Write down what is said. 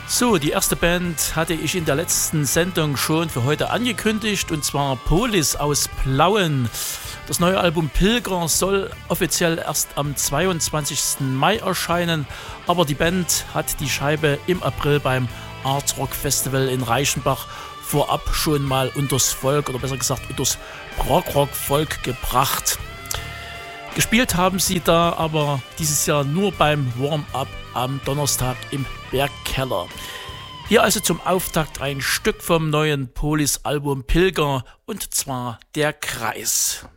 So, die erste Band hatte ich in der letzten Sendung schon für heute angekündigt, und zwar Polis aus Plauen. Das neue Album Pilger soll offiziell erst am 22. Mai erscheinen, aber die Band hat die Scheibe im April beim Art Rock Festival in Reichenbach vorab schon mal unters Volk, oder besser gesagt unters Prog-Rock-Volk gebracht. Gespielt haben sie da aber dieses Jahr nur beim Warm-Up am Donnerstag im Bergkeller. Hier also zum Auftakt ein Stück vom neuen Polis-Album Pilger, und zwar Der Kreis.